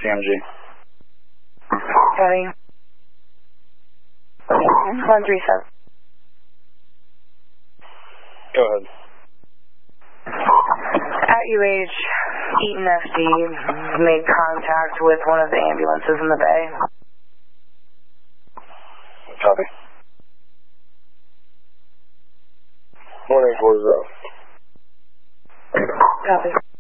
CMG. Copy. 137. Go ahead. At UH, Eaton FD made contact with one of the ambulances in the bay. Copy. 1840. Copy.